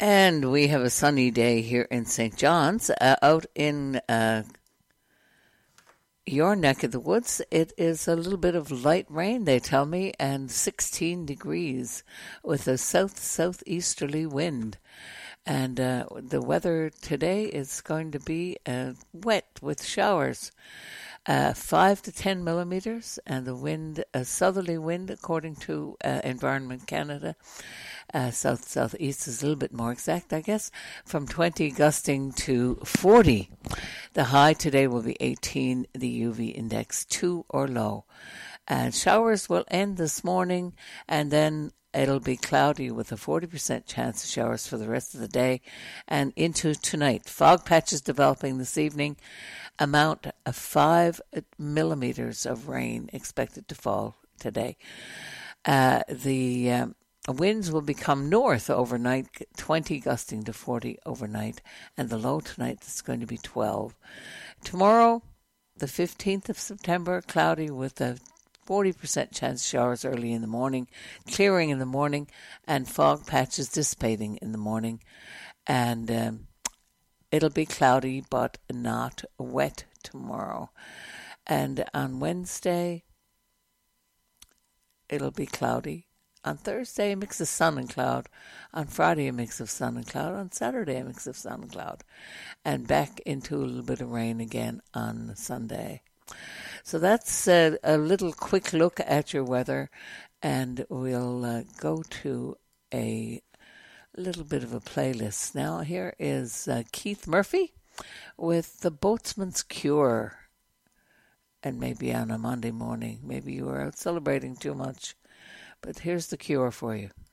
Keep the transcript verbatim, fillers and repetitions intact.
And we have a sunny day here in Saint John's. Uh, out in uh, your neck of the woods, it is a little bit of light rain, they tell me, and sixteen degrees with a south-southeasterly wind. And uh, the weather today is going to be uh, wet with showers. Uh, five to ten millimeters, and the wind, a southerly wind, according to uh, Environment Canada. Uh, south southeast is a little bit more exact, I guess, from twenty gusting to forty. The high today will be eighteen, the U V index two or low. And showers will end this morning, and then it'll be cloudy with a forty percent chance of showers for the rest of the day and into tonight. Fog patches developing this evening. Amount of five millimeters of rain expected to fall today. Uh, the um, winds will become north overnight, twenty gusting to forty overnight, and the low tonight is going to be twelve. Tomorrow, the fifteenth of September, cloudy with a forty percent chance showers early in the morning, clearing in the morning, and fog patches dissipating in the morning. And um, it'll be cloudy but not wet tomorrow. And on Wednesday, it'll be cloudy. On Thursday, a mix of sun and cloud. On Friday, a mix of sun and cloud. On Saturday, a mix of sun and cloud. And back into a little bit of rain again on Sunday. So that's uh, a little quick look at your weather, and we'll uh, go to a little bit of a playlist. Now here is uh, Keith Murphy with The Boatsman's Cure. And maybe on a Monday morning, maybe you were out celebrating too much, but here's The Cure for you.